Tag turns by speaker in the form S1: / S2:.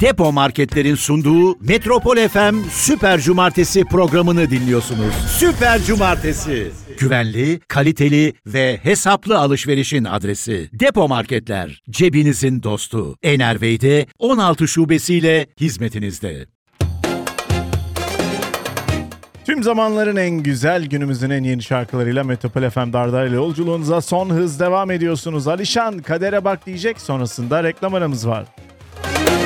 S1: Depo Marketler'in sunduğu Metropol FM Süper Cumartesi programını dinliyorsunuz. Süper Cumartesi. Güvenli, kaliteli ve hesaplı alışverişin adresi. Depo Marketler, cebinizin dostu. Enervey'de 16 şubesiyle hizmetinizde.
S2: Tüm zamanların en güzel, günümüzün en yeni şarkılarıyla Metropol FM Dardar'la yolculuğunuza son hız devam ediyorsunuz. Alişan kadere bak diyecek, sonrasında reklam aramız var.